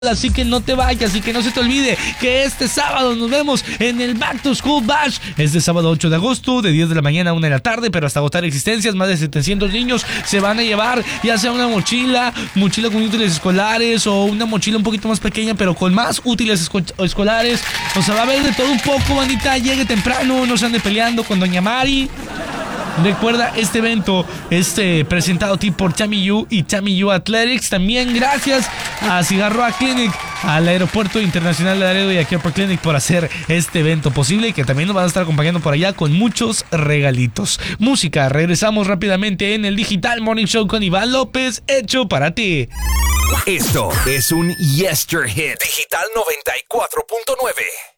Así que no te vayas y que no se te olvide que este sábado nos vemos en el Back to School Bash. Este sábado 8 de agosto, de 10 de la mañana a 1 de la tarde, pero hasta agotar existencias. Más de 700 niños se van a llevar ya sea una mochila con útiles escolares o una mochila un poquito más pequeña pero con más útiles escolares. O sea, va a haber de todo un poco, bandita. Llegue temprano, no se ande peleando con Doña Mari. Recuerda, este evento es presentado a ti por Tammy U y Tammy U Athletics. También gracias a Cigarroa Clinic, al Aeropuerto Internacional de Laredo y a Care Clinic por hacer este evento posible, y que también nos van a estar acompañando por allá con muchos regalitos. Música, regresamos rápidamente en el Digital Morning Show con Iván López, hecho para ti. Esto es un Yester Hit Digital 94.9.